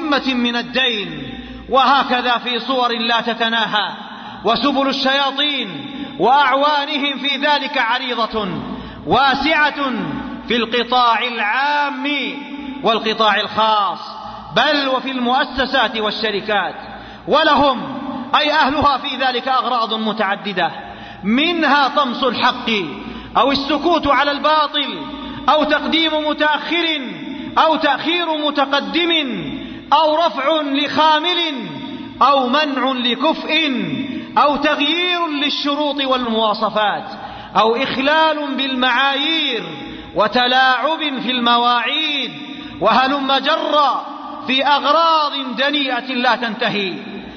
ذمة من الدين، وهكذا في صور لا تتناهى. وسبل الشياطين وأعوانهم في ذلك عريضة واسعة في القطاع العام والقطاع الخاص، بل وفي المؤسسات والشركات، ولهم أي أهلها في ذلك أغراض متعددة، منها طمس الحق أو السكوت على الباطل أو تقديم متأخر أو تأخير متقدم أو رفع لخامل أو منع لكفء أو تغيير للشروط والمواصفات أو إخلال بالمعايير وتلاعب في المواعيد، وهلم جرا في أغراض دنيئة لا تنتهي.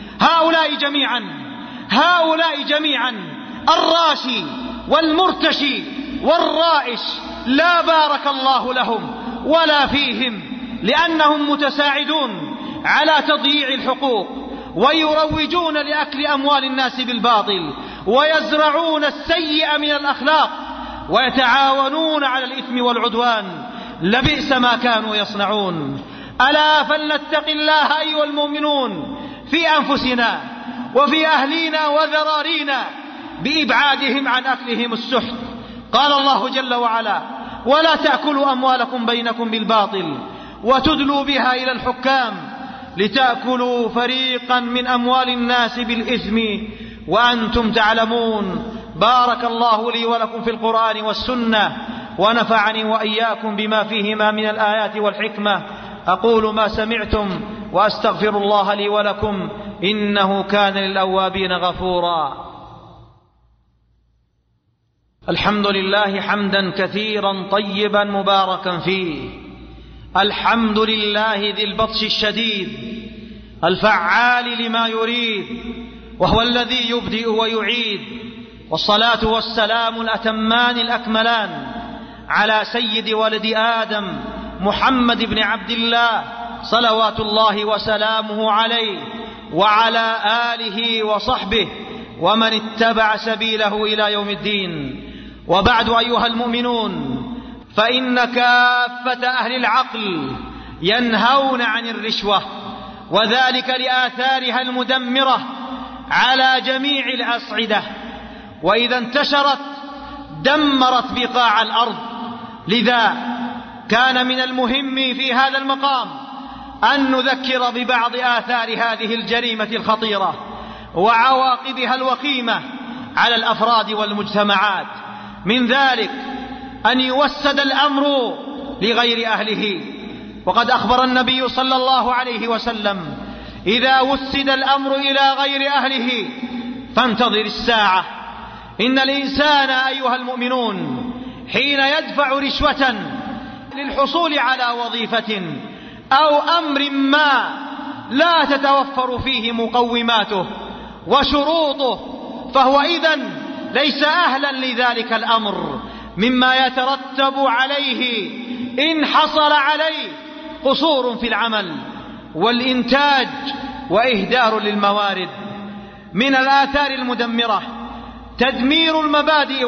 هؤلاء جميعا الراشي والمرتشي والرائش لا بارك الله لهم ولا فيهم، لأنهم متساعدون على تضييع الحقوق، ويروجون لأكل أموال الناس بالباطل، ويزرعون السيء من الأخلاق، ويتعاونون على الإثم والعدوان. لبئس ما كانوا يصنعون. ألا فلنتق الله أيها المؤمنون في أنفسنا وفي أهلينا وذرارينا بإبعادهم عن أكلهم السحت. قال الله جل وعلا: ولا تأكلوا أموالكم بينكم بالباطل وتدلوا بها إلى الحكام لتأكلوا فريقا من أموال الناس بالإثم وأنتم تعلمون. بارك الله لي ولكم في القرآن والسنة، ونفعني وإياكم بما فيهما من الآيات والحكمة. أقول ما سمعتم وأستغفر الله لي ولكم، إنه كان للأوابين غفورا. الحمد لله حمدا كثيرا طيبا مباركا فيه. الحمد لله ذي البطش الشديد الفعال لما يريد، وهو الذي يبدئ ويعيد. والصلاة والسلام الأتمان الأكملان على سيد ولد آدم محمد بن عبد الله صلوات الله وسلامه عليه، وعلى آله وصحبه ومن اتبع سبيله إلى يوم الدين. وبعد أيها المؤمنون، فإن كافة أهل العقل ينهون عن الرشوة، وذلك لآثارها المدمرة على جميع الأصعدة، وإذا انتشرت دمرت بقاع الأرض. لذا كان من المهم في هذا المقام أن نذكر ببعض آثار هذه الجريمة الخطيرة وعواقبها الوخيمة على الأفراد والمجتمعات. من ذلك أن يوسد الأمر لغير أهله، وقد أخبر النبي صلى الله عليه وسلم: إذا وسد الأمر إلى غير أهله فانتظر الساعة. إن الإنسان أيها المؤمنون حين يدفع رشوة للحصول على وظيفة أو أمر ما لا تتوفر فيه مقوماته وشروطه، فهو إذن ليس أهلا لذلك الأمر، مما يترتب عليه إن حصل عليه قصور في العمل والإنتاج وإهدار للموارد. من الآثار المدمرة تدمير المبادئ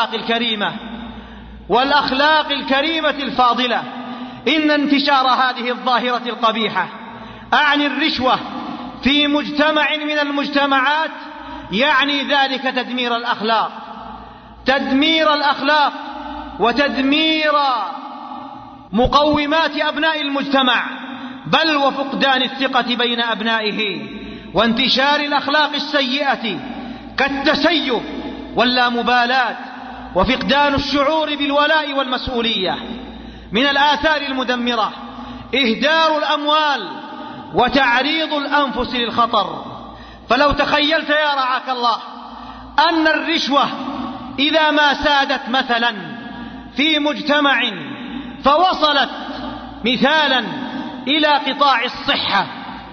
والأخلاق الكريمة الفاضلة. إن انتشار هذه الظاهرة القبيحة أعني الرشوة في مجتمع من المجتمعات يعني ذلك تدمير الأخلاق وتدمير مقومات أبناء المجتمع، بل وفقدان الثقة بين أبنائه، وانتشار الأخلاق السيئة كالتسيب واللامبالاة، وفقدان الشعور بالولاء والمسؤولية. من الآثار المدمرة إهدار الأموال وتعريض الأنفس للخطر. فلو تخيلت يا رعاك الله أن الرشوة إذا ما سادت مثلا في مجتمع فوصلت مثالا إلى قطاع الصحة،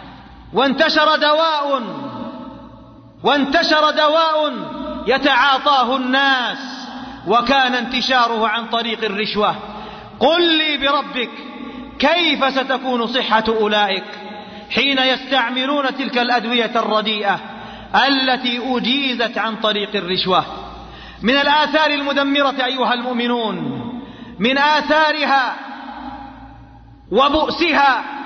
وانتشر دواء يتعاطاه الناس، وكان انتشاره عن طريق الرشوة، قل لي بربك كيف ستكون صحة أولئك حين يستعملون تلك الأدوية الرديئة التي أجيزت عن طريق الرشوة. من الآثار المدمرة أيها المؤمنون، من آثارها وبؤسها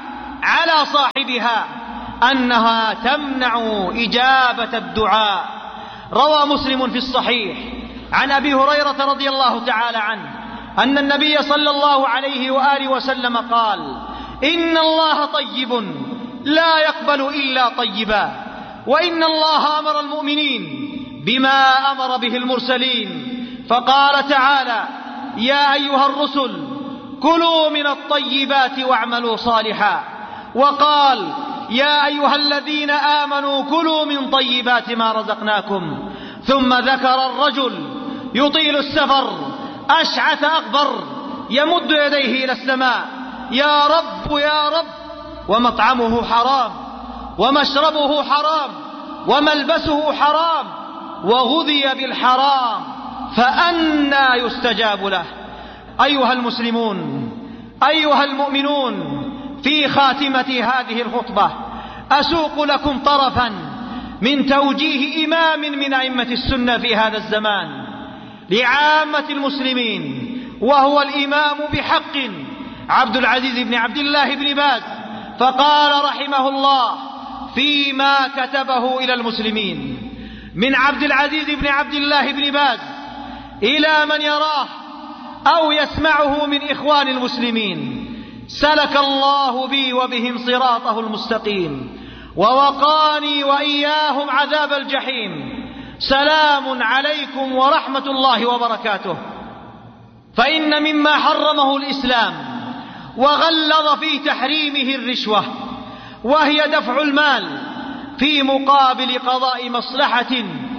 على صاحبها أنها تمنع إجابة الدعاء. روى مسلم في الصحيح عن أبي هريرة رضي الله تعالى عنه أن النبي صلى الله عليه وآله وسلم قال: إن الله طيب لا يقبل إلا طيبا، وإن الله أمر المؤمنين بما أمر به المرسلين، فقال تعالى: يا أيها الرسل كلوا من الطيبات واعملوا صالحا، وقال: يا أيها الذين آمنوا كلوا من طيبات ما رزقناكم. ثم ذكر الرجل يطيل السفر أشعث أغبر يمد يديه إلى السماء: يا رب يا رب، ومطعمه حرام ومشربه حرام وملبسه حرام وغذي بالحرام، فأنى يستجاب له. أيها المسلمون، أيها المؤمنون، في خاتمة هذه الخطبة أسوق لكم طرفا من توجيه إمام من أئمة السنة في هذا الزمان لعامة المسلمين، وهو الإمام بحق عبد العزيز بن عبد الله بن باز، فقال رحمه الله فيما كتبه إلى المسلمين: من عبد العزيز بن عبد الله بن باز إلى من يراه أو يسمعه من إخوان المسلمين: سلك الله بي وبهم صراطه المستقيم، ووقاني وإياهم عذاب الجحيم. سلام عليكم ورحمة الله وبركاته. فإن مما حرمه الإسلام وغلظ في تحريمه الرشوة، وهي دفع المال في مقابل قضاء مصلحة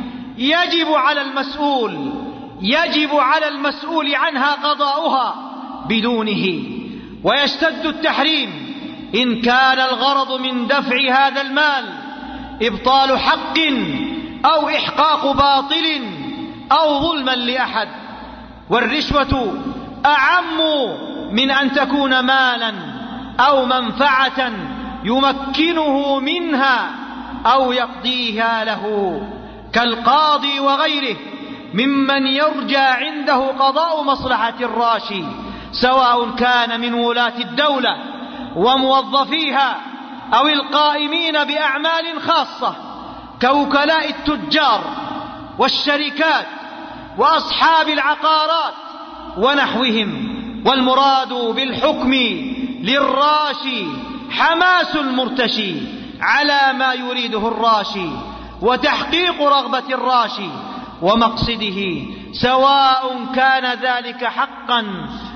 يجب على المسؤول عنها قضاؤها بدونه. ويشتد التحريم إن كان الغرض من دفع هذا المال إبطال حق أو إحقاق باطل أو ظلما لأحد. والرشوة أعم من أن تكون مالا أو منفعة يمكنه منها أو يقضيها له، كالقاضي وغيره ممن يرجى عنده قضاء مصلحة الراشي، سواء كان من ولاة الدولة وموظفيها أو القائمين بأعمال خاصة كوكلاء التجار والشركات وأصحاب العقارات ونحوهم. والمراد بالحكم للراشي حماس المرتشي على ما يريده الراشي وتحقيق رغبة الراشي ومقصده، سواء كان ذلك حقا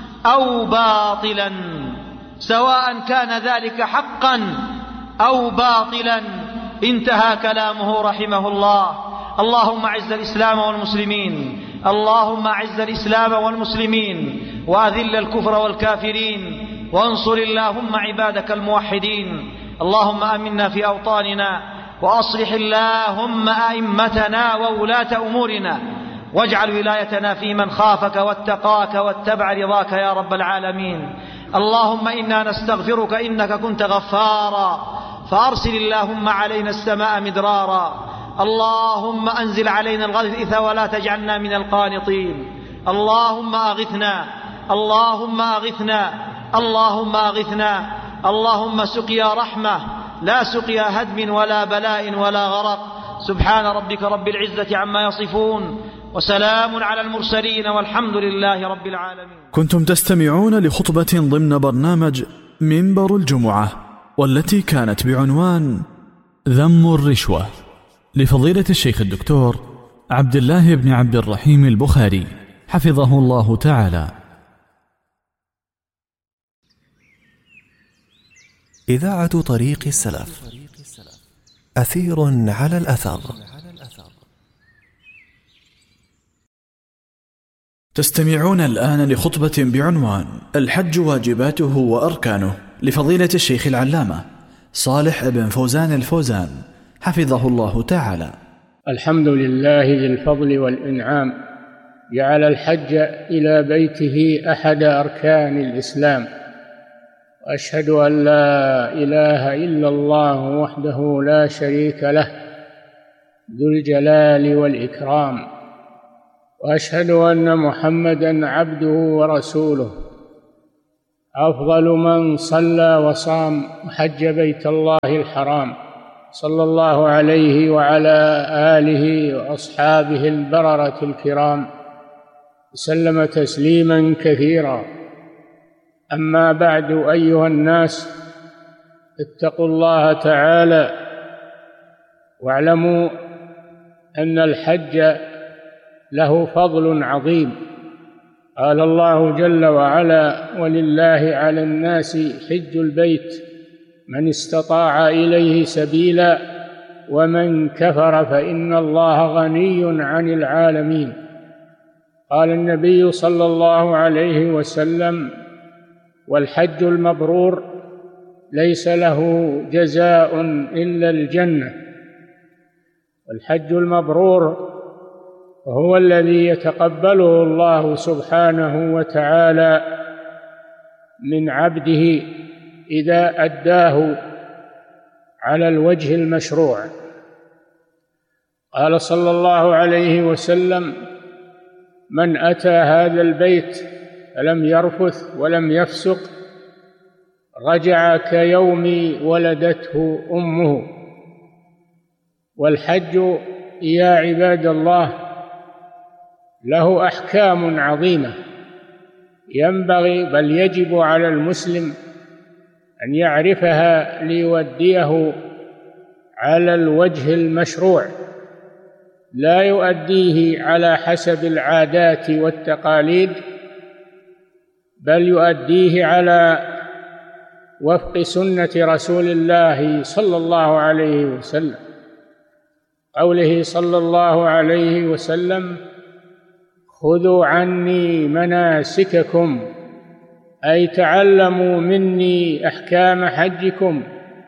أو باطلا. انتهى كلامه رحمه الله. اللهم أعز الإسلام والمسلمين، اللهم أعز الإسلام والمسلمين، وأذل الكفر والكافرين، وانصر اللهم عبادك الموحدين. اللهم آمنا في أوطاننا، وأصلح اللهم أئمتنا وولاة أمورنا، واجعل ولايتنا في من خافك واتقاك واتبع رضاك يا رب العالمين. اللهم إنا نستغفرك إنك كنت غفارا، فأرسل اللهم علينا السماء مدرارا. اللهم أنزل علينا الغيث ولا تجعلنا من القانطين. اللهم أغثنا، اللهم أغثنا، اللهم أغثنا. اللهم سقيا رحمة لا سقيا هدم ولا بلاء ولا غرق. سبحان ربك رب العزة عما يصفون، وسلام على المرسلين، والحمد لله رب العالمين. كنتم تستمعون لخطبة ضمن برنامج منبر الجمعة، والتي كانت بعنوان ذم الرشوة، لفضيلة الشيخ الدكتور عبد الله بن عبد الرحيم البخاري حفظه الله تعالى. إذاعة طريق السلف، أثير على الأثر. تستمعون الآن لخطبة بعنوان الحج واجباته وأركانه، لفضيلة الشيخ العلامة صالح بن فوزان الفوزان حفظه الله تعالى. الحمد لله ذي الفضل والإنعام، جعل الحج إلى بيته أحد أركان الإسلام، وأشهد أن لا إله إلا الله وحده لا شريك له ذو الجلال والإكرام، وأشهد أن محمدًا عبده ورسوله. أفضل من صلى وصام وحج بيت الله الحرام صلى الله عليه وعلى آله وأصحابه البررة الكرام سلم تسليما كثيرا. أما بعد، أيها الناس، اتقوا الله تعالى واعلموا أن الحج له فضل عظيم. قال الله جل وعلا: ولله على الناس حج البيت من استطاع إليه سبيلا ومن كفر فإن الله غني عن العالمين. قال النبي صلى الله عليه وسلم: والحج المبرور ليس له جزاء إلا الجنة. والحج المبرور وهو الذي يتقبله الله سبحانه وتعالى من عبده إذا أداه على الوجه المشروع. قال صلى الله عليه وسلم: من أتى هذا البيت فلم يرفث ولم يفسق رجع كيوم ولدته أمه. والحج يا عباد الله له أحكام عظيمة ينبغي بل يجب على المسلم أن يعرفها ليؤديه على الوجه المشروع، لا يؤديه على حسب العادات والتقاليد، بل يؤديه على وفق سنة رسول الله صلى الله عليه وسلم. قوله صلى الله عليه وسلم: خذوا عني مناسككم، أي تعلموا مني أحكام حجكم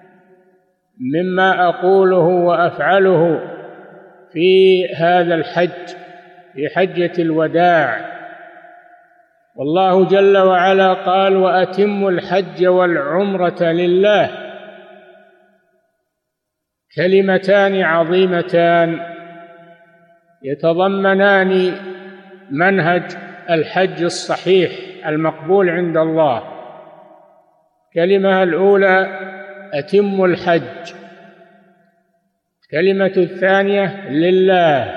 مما أقوله وأفعله في هذا الحج، في حجة الوداع. والله جل وعلا قال: وأتموا الحج والعمرة لله. كلمتان عظيمتان يتضمنان منهج الحج الصحيح المقبول عند الله. الكلمة الأولى أتموا الحج، الكلمة الثانية لله.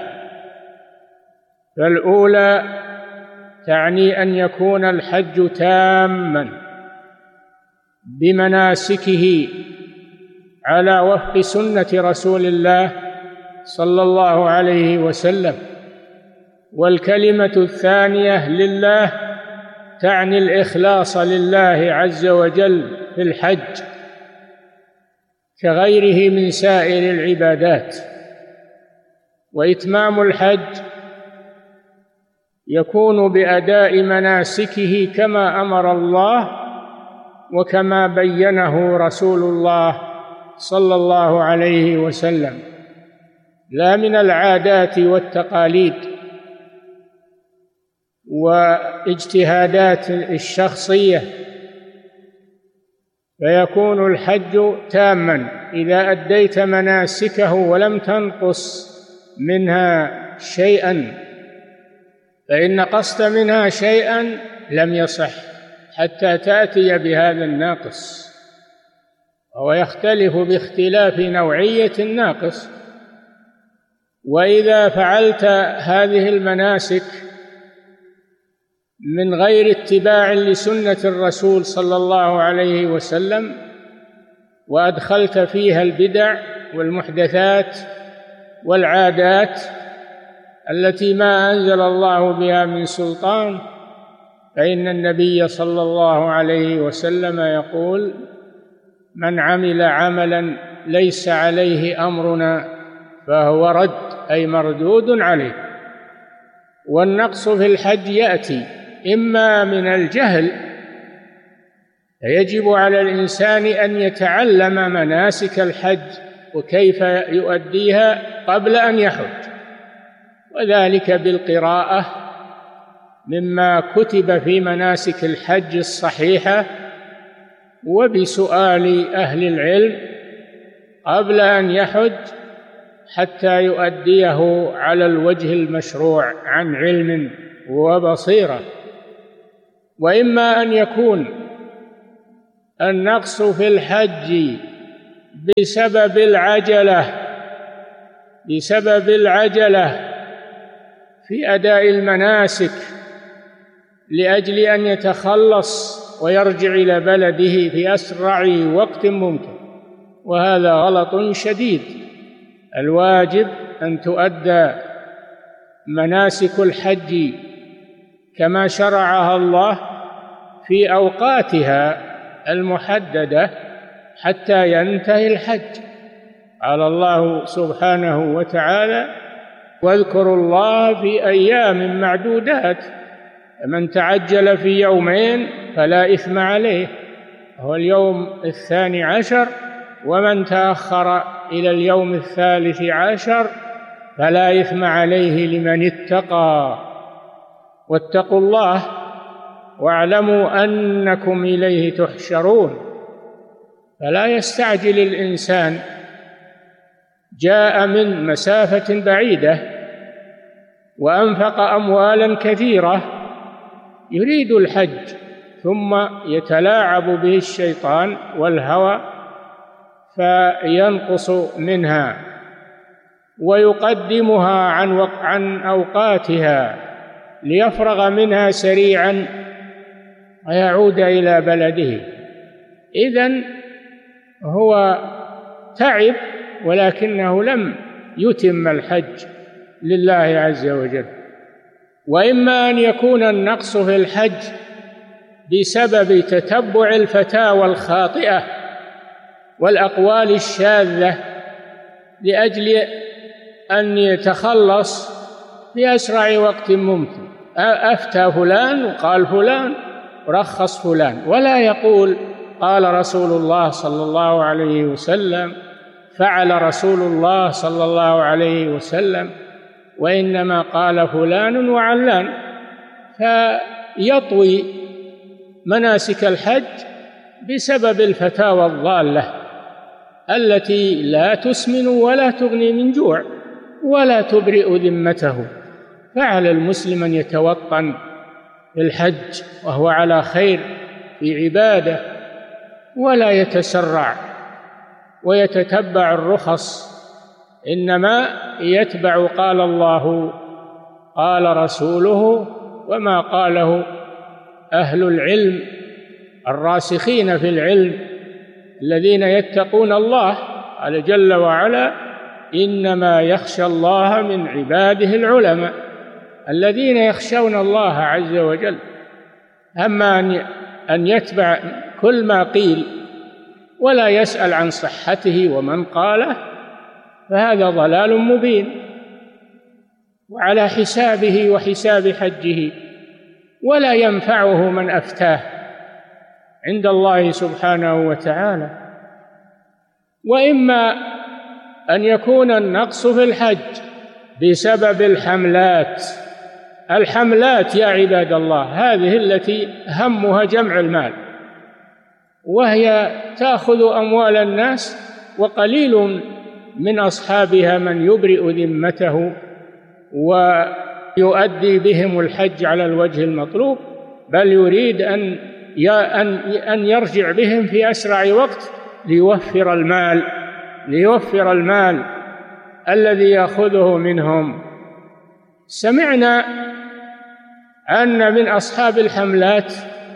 فالأولى تعني أن يكون الحج تاماً بمناسكه على وفق سنة رسول الله صلى الله عليه وسلم. والكلمة الثانية لله تعني الإخلاص لله عز وجل في الحج كغيره من سائر العبادات. وإتمام الحج يكون بأداء مناسكه كما أمر الله وكما بينه رسول الله صلى الله عليه وسلم، لا من العادات والتقاليد واجتهادات الشخصية. فيكون الحج تاما إذا أديت مناسكه ولم تنقص منها شيئا، فإن قصت منها شيئا لم يصح حتى تأتي بهذا الناقص، وهو يختلف باختلاف نوعية الناقص. وإذا فعلت هذه المناسك من غير اتباع لسنة الرسول صلى الله عليه وسلم وأدخلت فيها البدع والمحدثات والعادات التي ما أنزل الله بها من سلطان، فإن النبي صلى الله عليه وسلم يقول: من عمل عملا ليس عليه أمرنا فهو رد، أي مردود عليه. والنقص في الحج يأتي إما من الجهل، فيجب على الإنسان أن يتعلم مناسك الحج وكيف يؤديها قبل أن يحج، وذلك بالقراءة مما كتب في مناسك الحج الصحيحة، وبسؤال أهل العلم قبل أن يحج حتى يؤديه على الوجه المشروع عن علم وبصيرة. وإما أن يكون النقص في الحج بسبب العجلة في أداء المناسك لأجل أن يتخلص ويرجع إلى بلده في أسرع وقت ممكن، وهذا غلط شديد. الواجب أن تؤدى مناسك الحج كما شرعها الله في أوقاتها المحددة حتى ينتهي الحج. قال الله سبحانه وتعالى: واذكروا الله في أيام معدودات، من تعجل في يومين فلا إثم عليه، هو اليوم 12، ومن تأخر إلى اليوم 13 فلا إثم عليه لمن اتقى. واتقوا الله واعلموا أنكم إليه تحشرون. فلا يستعجل الإنسان، جاء من مسافة بعيدة وأنفق أموالا كثيرة يريد الحج، ثم يتلاعب به الشيطان والهوى فينقص منها ويقدمها عن أوقاتها ليفرغ منها سريعا ويعود إلى بلده. إذن هو تعب ولكنه لم يتم الحج لله عز وجل. وإما أن يكون النقص في الحج بسبب تتبع الفتاوى الخاطئة والأقوال الشاذة لأجل أن يتخلص بأسرع وقت ممكن. أفتى فلان وقال فلان ورخص فلان، ولا يقول قال رسول الله صلى الله عليه وسلم، فعل رسول الله صلى الله عليه وسلم، وإنما قال فلان وعلان، فيطوي مناسك الحج بسبب الفتاوى الضالة التي لا تسمن ولا تغني من جوع ولا تبرئ ذمته. فعلى المسلم أن يتوطن بالحج وهو على خير في عباده، ولا يتسرع ويتتبع الرخص، إنما يتبع قال الله قال رسوله وما قاله أهل العلم الراسخين في العلم الذين يتقون الله. قال جل وعلا: إنما يخشى الله من عباده العلماء الذين يخشون الله عز وجل. أما أن يتبع كل ما قيل ولا يسأل عن صحته ومن قاله فهذا ضلال مبين، وعلى حسابه وحساب حجه، ولا ينفعه من أفتاه عند الله سبحانه وتعالى. وإما أن يكون النقص في الحج بسبب الحملات يا عباد الله، هذه التي همها جمع المال، وهي تأخذ أموال الناس وقليل من أصحابها من يبرئ ذمته ويؤدي بهم الحج على الوجه المطلوب، بل يريد أن يرجع بهم في أسرع وقت ليوفر المال الذي يأخذه منهم. سمعنا أن من أصحاب الحملات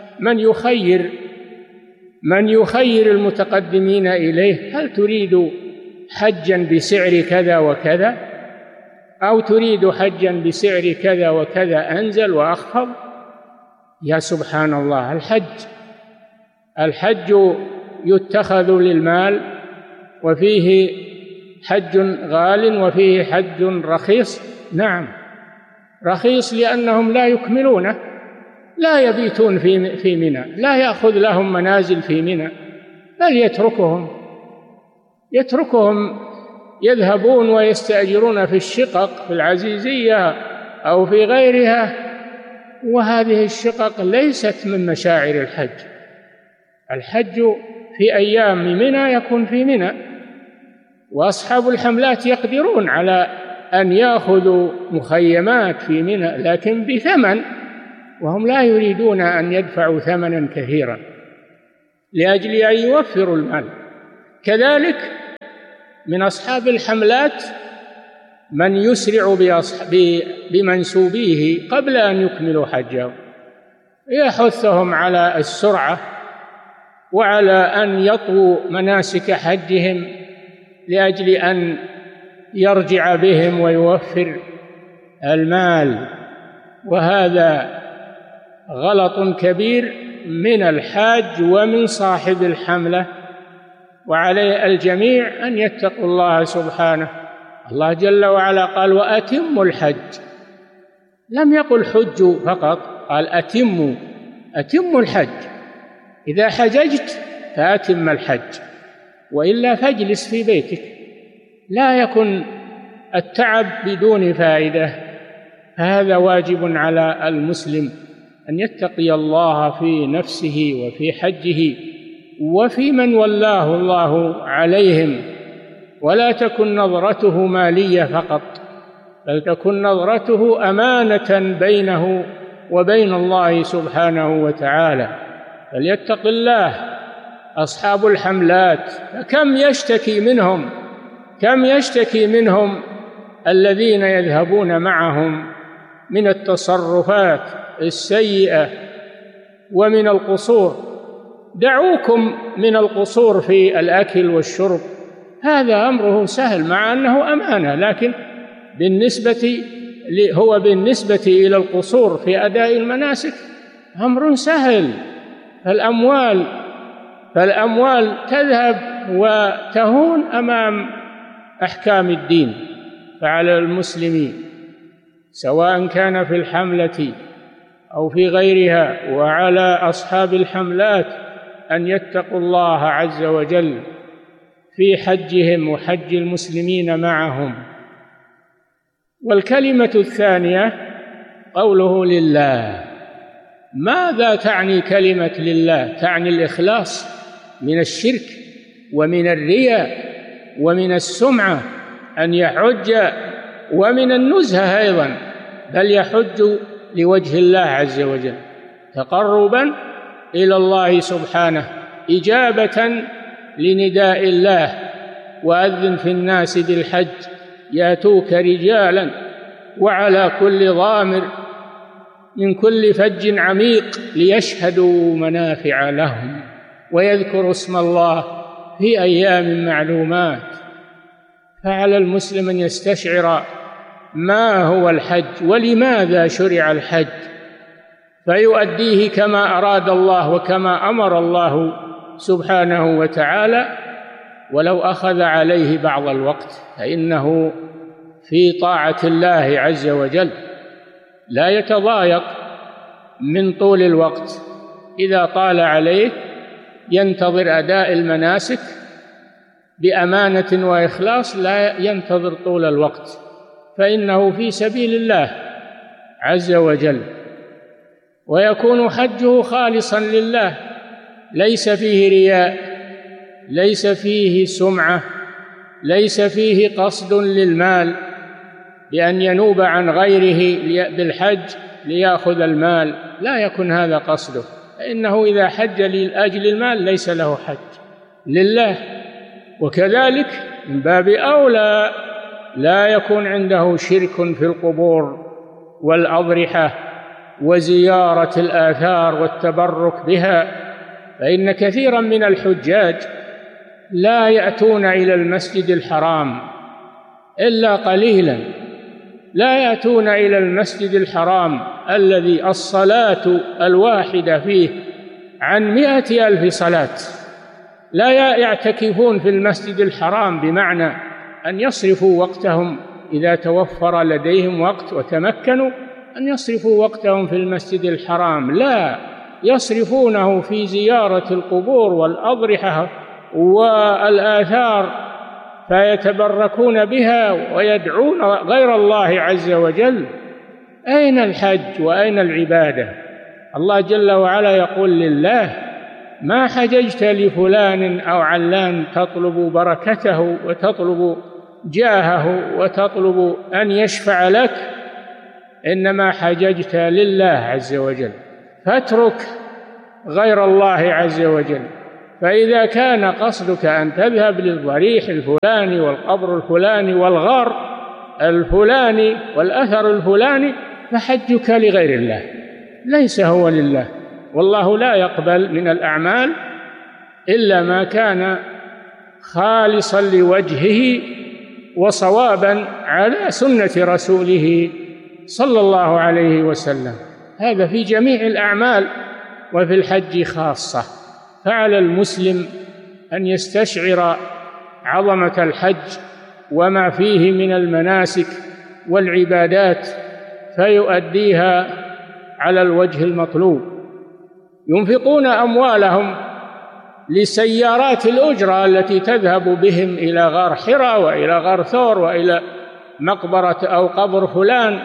من يخير المتقدمين إليه: هل تريد حجا بسعر كذا وكذا، أو تريد حجا بسعر كذا وكذا أنزل وأخفض؟ يا سبحان الله، الحج يتخذ للمال، وفيه حج غال وفيه حج رخيص. نعم، رخيص لأنهم لا يكملونه، لا يبيتون في منى، لا يأخذ لهم منازل في منى، بل يتركهم يذهبون ويستأجرون في الشقق في العزيزية أو في غيرها، وهذه الشقق ليست من مشاعر الحج. الحج في أيام منى يكون في منى، وأصحاب الحملات يقدرون على أن يأخذوا مخيمات في منى لكن بثمن، وهم لا يريدون أن يدفعوا ثمنا كثيرا. لأجل أن يوفروا المال. كذلك من أصحاب الحملات من يسرع بمنسوبيه قبل أن يكملوا حجهم، يحثهم على السرعة وعلى أن يطووا مناسك حجهم لأجل أن يرجع بهم ويوفر المال. وهذا غلط كبير من الحاج ومن صاحب الحملة، وعلى الجميع أن يتقوا الله سبحانه. الله جل وعلا قال: وأتموا الحج، لم يقل حجوا فقط، قال أتموا الحج. إذا حججت فأتم الحج، وإلا فاجلس في بيتك، لا يكن التعب بدون فائدة. هذا واجب على المسلم أن يتقي الله في نفسه وفي حجه وفي من ولاه الله عليهم، ولا تكن نظرته مالية فقط، بل تكن نظرته أمانة بينه وبين الله سبحانه وتعالى. فليتق الله أصحاب الحملات. كم يشتكي منهم الذين يذهبون معهم من التصرفات السيئة ومن القصور. دعوكم من القصور في الأكل والشرب، هذا أمره سهل مع أنه أمانة، لكن بالنسبة إلى القصور في أداء المناسك أمر سهل. فالأموال تذهب وتهون أمام أحكام الدين. فعلى المسلمين سواء كان في الحملة أو في غيرها، وعلى أصحاب الحملات أن يتقوا الله عز وجل في حجهم وحج المسلمين معهم. والكلمة الثانية قوله لله. ماذا تعني كلمة لله؟ تعني الإخلاص من الشرك ومن الرياء ومن السمعة، أن يحج، ومن النزهة أيضا، بل يحج لوجه الله عز وجل تقربا إلى الله سبحانه، إجابة لنداء الله: وأذن في الناس بالحج يأتوك رجالا وعلى كل ضامر من كل فج عميق ليشهدوا منافع لهم ويذكروا اسم الله في أيام معلومات. فعلى المسلم أن يستشعر ما هو الحج ولماذا شرع الحج، فيؤديه كما أراد الله وكما أمر الله سبحانه وتعالى، ولو أخذ عليه بعض الوقت فإنه في طاعة الله عز وجل، لا يتضايق من طول الوقت. إذا طال عليه ينتظر أداء المناسك بأمانة وإخلاص، لا ينتظر طول الوقت، فإنه في سبيل الله عز وجل، ويكون حجه خالصا لله، ليس فيه رياء، ليس فيه سمعة، ليس فيه قصد للمال بأن ينوب عن غيره بالحج ليأخذ المال، لا يكن هذا قصده، فإنه إذا حج لأجل المال ليس له حج لله. وكذلك من باب أولى لا يكون عنده شرك في القبور والأضرحة وزيارة الآثار والتبرك بها، فإن كثيرا من الحجاج لا يأتون إلى المسجد الحرام إلا قليلا، لا يأتون إلى المسجد الحرام الذي الصلاة الواحدة فيه عن 100,000 صلاة، لا يعتكفون في المسجد الحرام بمعنى أن يصرفوا وقتهم إذا توفر لديهم وقت وتمكنوا أن يصرفوا وقتهم في المسجد الحرام، لا، يصرفونه في زيارة القبور والأضرحة والآثار، فيتبركون بها ويدعون غير الله عز وجل. أين الحج وأين العبادة؟ الله جل وعلا يقول لله: ما حججت لفلان أو علان تطلب بركته وتطلب جاهه وتطلب أن يشفع لك، إنما حججت لله عز وجل، فاترك غير الله عز وجل فإذا كان قصدك أن تذهب للضريح الفلاني والقبر الفلاني والغار الفلاني والأثر الفلاني فحجك لغير الله ليس هو لله، والله لا يقبل من الأعمال إلا ما كان خالصا لوجهه وصوابا على سنة رسوله صلى الله عليه وسلم. هذا في جميع الأعمال وفي الحج خاصة. فعلى المسلم أن يستشعر عظمة الحج وما فيه من المناسك والعبادات فيؤديها على الوجه المطلوب. ينفقون أموالهم لسيارات الأجرة التي تذهب بهم إلى غار حراء وإلى غار ثور وإلى مقبرة أو قبر فلان،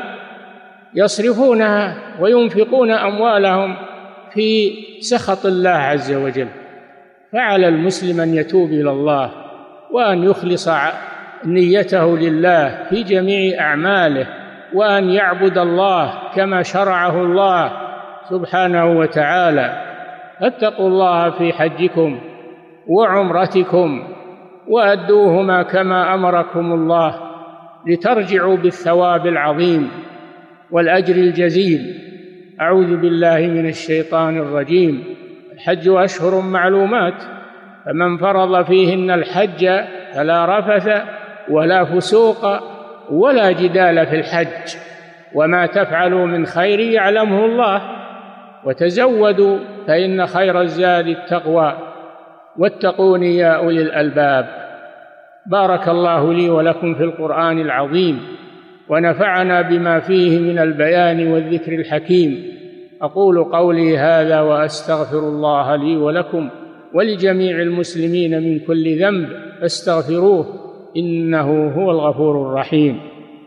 يصرفونها وينفقون أموالهم في سخط الله عز وجل. فعلى المسلم أن يتوب إلى الله وأن يخلص نيته لله في جميع أعماله، وأن يعبد الله كما شرعه الله سبحانه وتعالى. فاتقوا الله في حجكم وعمرتكم وأدوهما كما أمركم الله لترجعوا بالثواب العظيم والأجر الجزيل. أعوذ بالله من الشيطان الرجيم. الحج أشهر معلومات، فمن فرض فيهن الحج فلا رفث ولا فسوق ولا جدال في الحج، وما تفعلوا من خير يعلمه الله، وتزودوا فإن خير الزاد التقوى، واتقون يا أولي الألباب. بارك الله لي ولكم في القرآن العظيم، ونفعنا بما فيه من البيان والذكر الحكيم. أقول قولي هذا وأستغفر الله لي ولكم ولجميع المسلمين من كل ذنب فاستغفروه إنه هو الغفور الرحيم.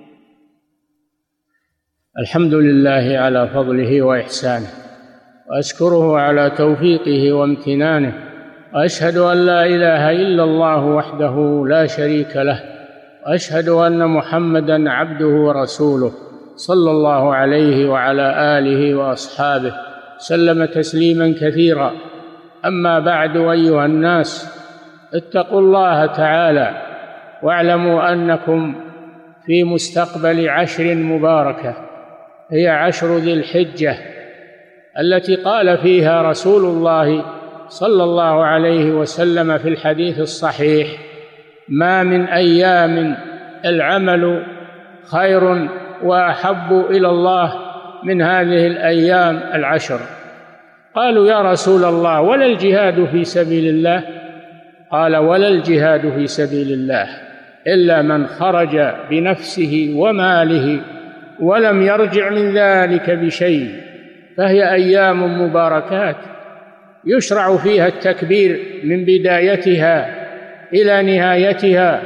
الحمد لله على فضله وإحسانه، وأشكره على توفيقه وامتنانه، وأشهد أن لا إله إلا الله وحده لا شريك له، وأشهد أن محمدًا عبده ورسوله صلى الله عليه وعلى آله وأصحابه سلم تسليمًا كثيرا. أما بعد، أيها الناس، اتقوا الله تعالى واعلموا أنكم في مستقبل عشر مباركة، هي عشر ذي الحجة التي قال فيها رسول الله صلى الله عليه وسلم في الحديث الصحيح: ما من أيام العمل خير وأحب إلى الله من هذه الأيام العشر. قالوا: يا رسول الله، ولا الجهاد في سبيل الله؟ قال: ولا الجهاد في سبيل الله إلا من خرج بنفسه وماله ولم يرجع من ذلك بشيء، فهي أيام مباركات يشرع فيها التكبير من بدايتها إلى نهايتها،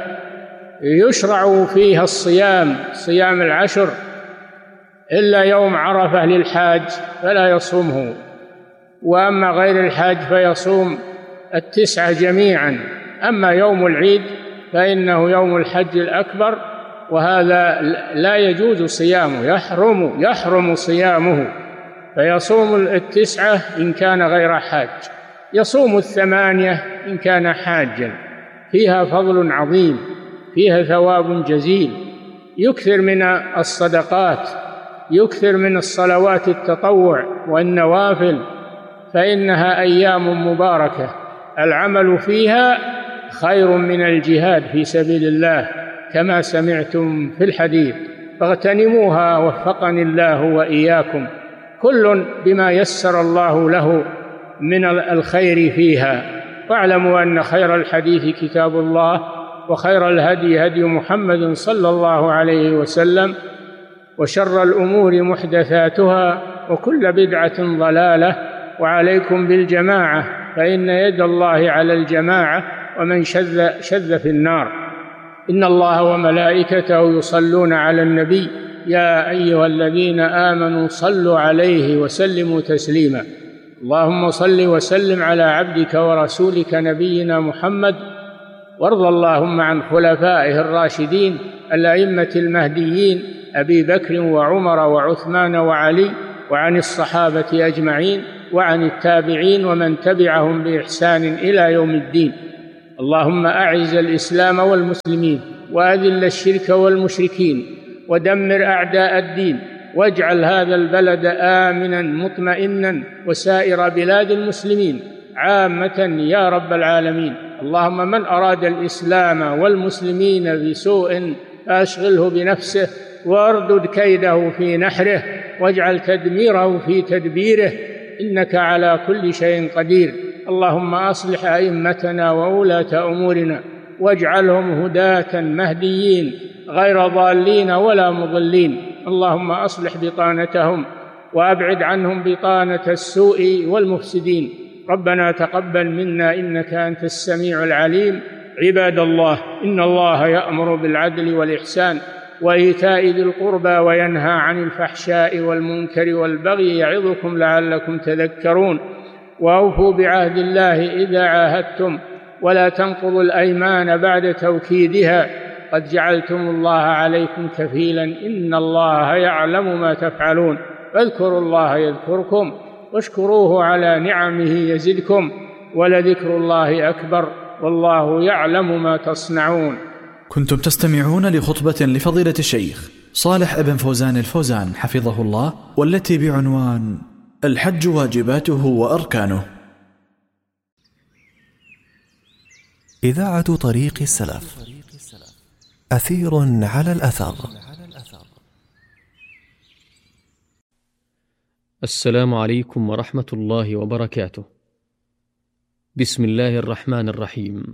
يشرع فيها الصيام، صيام العشر، إلا يوم عرفة للحاج فلا يصومه، وأما غير الحاج فيصوم التسعة جميعا. أما يوم العيد فإنه يوم الحج الأكبر، وهذا لا يجوز صيامه، يحرم صيامه، فيصوم التسعة إن كان غير حاج، يصوم الثمانية إن كان حاجا. فيها فضل عظيم، فيها ثواب جزيل. يكثر من الصدقات، يكثر من الصلوات التطوع والنوافل، فإنها أيام مباركة العمل فيها خير من الجهاد في سبيل الله كما سمعتم في الحديث، فاغتنموها وفقني الله وإياكم، كل بما يسر الله له من الخير فيها. واعلموا أن خير الحديث كتاب الله، وخير الهدي هدي محمد صلى الله عليه وسلم، وشر الأمور محدثاتها، وكل بدعة ضلالة. وعليكم بالجماعة، فإن يد الله على الجماعة، ومن شذ في النار. إن الله وملائكته يصلون على النبي، يا أيها الذين آمنوا صلوا عليه وسلموا تسليما. اللهم صل وسلم على عبدك ورسولك نبينا محمد، وارض اللهم عن خلفائه الراشدين الأئمة المهديين أبي بكر وعمر وعثمان وعلي، وعن الصحابة أجمعين، وعن التابعين ومن تبعهم بإحسان إلى يوم الدين. اللهم أعز الإسلام والمسلمين وأذل الشرك والمشركين ودمر أعداء الدين، واجعل هذا البلد آمنا مطمئنا وسائر بلاد المسلمين عامة يا رب العالمين. اللهم من أراد الإسلام والمسلمين بسوء فأشغله بنفسه واردد كيده في نحره، واجعل تدميره في تدبيره، إنك على كل شيء قدير. اللهم أصلح أئمتنا وولاة أمورنا واجعلهم هداة مهديين غير ضالين ولا مضلين. اللهم أصلح بطانتهم وأبعد عنهم بطانة السوء والمفسدين. ربنا تقبل منا إنك أنت السميع العليم. عباد الله، إن الله يأمر بالعدل والإحسان وإيتاء ذي القربى وينهى عن الفحشاء والمنكر والبغي يعظكم لعلكم تذكرون. وأوفوا بعهد الله إذا عاهدتم ولا تنقضوا الأيمان بعد توكيدها، قد جعلتم الله عليكم كفيلا إن الله يعلم ما تفعلون. فاذكروا الله يذكركم واشكروه على نعمه يزدكم ولذكر الله أكبر والله يعلم ما تصنعون. كنتم تستمعون لخطبة لفضيلة الشيخ صالح ابن فوزان الفوزان حفظه الله، والتي بعنوان الحج واجباته وأركانه. إذاعة طريق السلف، أثير على الأثر. السلام عليكم ورحمة الله وبركاته. بسم الله الرحمن الرحيم.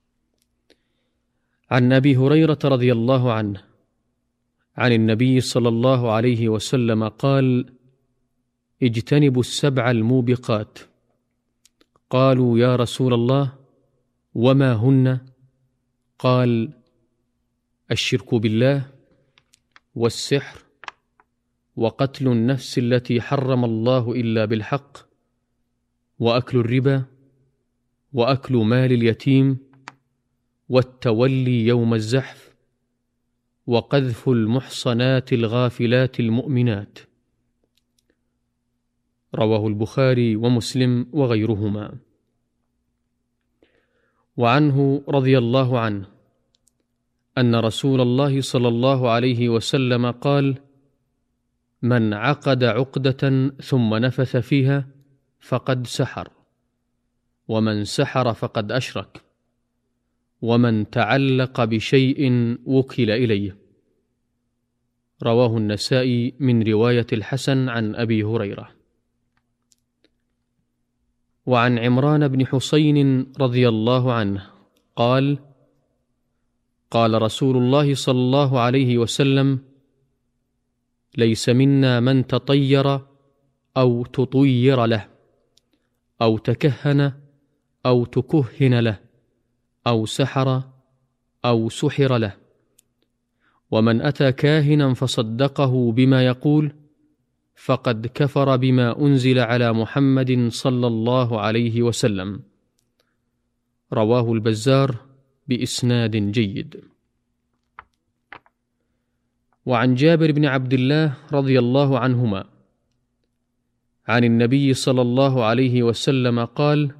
عن أبي هريرة رضي الله عنه عن النبي صلى الله عليه وسلم قال: اجتنبوا السبع الموبقات. قالوا: يا رسول الله وما هن؟ قال: الشرك بالله، والسحر، وقتل النفس التي حرم الله إلا بالحق، وأكل الربا، وأكل مال اليتيم، والتولي يوم الزحف، وقذف المحصنات الغافلات المؤمنات. رواه البخاري ومسلم وغيرهما. وعنه رضي الله عنه أن رسول الله صلى الله عليه وسلم قال: من عقد عقدة ثم نفث فيها فقد سحر، ومن سحر فقد أشرك، ومن تعلق بشيء وكل إليه. رواه النسائي من رواية الحسن عن أبي هريرة. وعن عمران بن حسين رضي الله عنه قال: قال رسول الله صلى الله عليه وسلم: ليس منا من تطير أو تطير له، أو تكهن أو تكهن له، أو سحر أو سحر له. ومن أتى كاهنا فصدقه بما يقول فقد كفر بما أنزل على محمد صلى الله عليه وسلم. رواه البزار بإسناد جيد. وعن جابر بن عبد الله رضي الله عنهما عن النبي صلى الله عليه وسلم قال: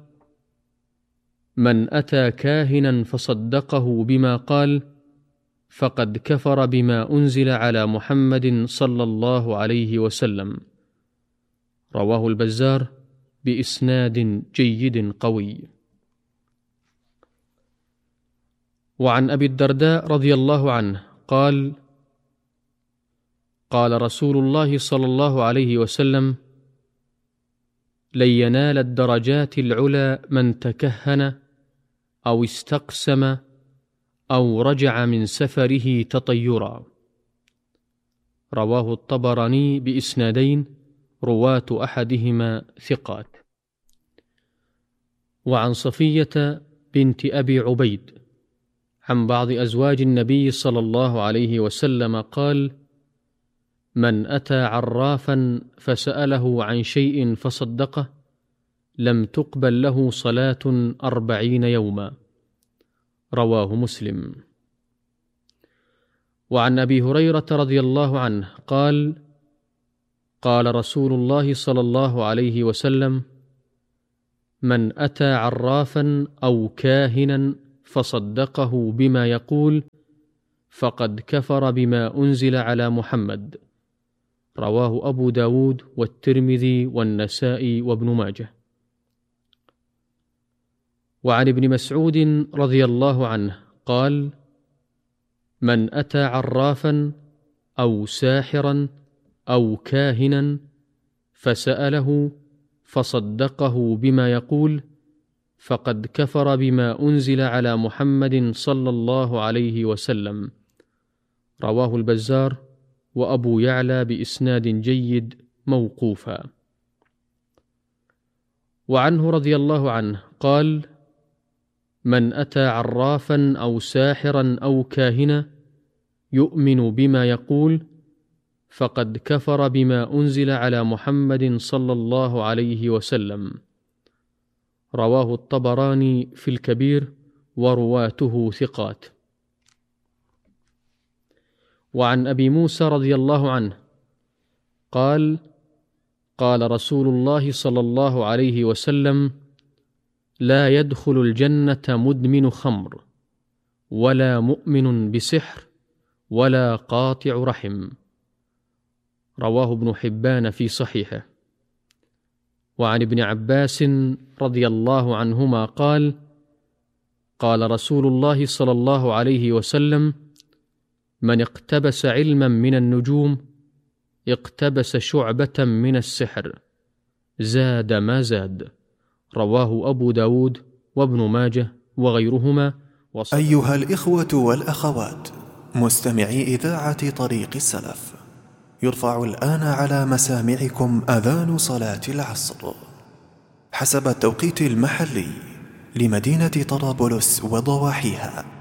من أتى كاهنا فصدقه بما قال فقد كفر بما أنزل على محمد صلى الله عليه وسلم. رواه البزار بإسناد جيد قوي. وعن أبي الدرداء رضي الله عنه قال: قال رسول الله صلى الله عليه وسلم: لن ينال الدرجات العلى من تكهن أو استقسم أو رجع من سفره تطيرا. رواه الطبراني بإسنادين رواة أحدهما ثقات. وعن صفية بنت أبي عبيد عن بعض أزواج النبي صلى الله عليه وسلم قال: من أتى عرافا فسأله عن شيء فصدقه لم تقبل له صلاة 40 يوما. رواه مسلم. وعن أبي هريرة رضي الله عنه قال: قال رسول الله صلى الله عليه وسلم: من أتى عرافا أو كاهنا فصدقه بما يقول فقد كفر بما أنزل على محمد. رواه أبو داود والترمذي والنسائي وابن ماجه. وعن ابن مسعود رضي الله عنه قال: من أتى عرافا أو ساحرا أو كاهنا فسأله فصدقه بما يقول فقد كفر بما أنزل على محمد صلى الله عليه وسلم. رواه البزار وأبو يعلى بإسناد جيد موقوفا. وعنه رضي الله عنه قال: من أتى عرافا أو ساحرا أو كاهنا يؤمن بما يقول فقد كفر بما أنزل على محمد صلى الله عليه وسلم. رواه الطبراني في الكبير ورواته ثقات. وعن أبي موسى رضي الله عنه قال: قال رسول الله صلى الله عليه وسلم: لا يدخل الجنة مدمن خمر ولا مؤمن بسحر ولا قاطع رحم. رواه ابن حبان في صحيحه. وعن ابن عباس رضي الله عنهما قال: قال رسول الله صلى الله عليه وسلم: من اقتبس علما من النجوم اقتبس شعبة من السحر زاد ما زاد. رواه أبو داود وابن ماجه وغيرهما. أيها الإخوة والأخوات مستمعي إذاعة طريق السلف، يرفع الآن على مسامعكم أذان صلاة العصر حسب التوقيت المحلي لمدينة طرابلس وضواحيها.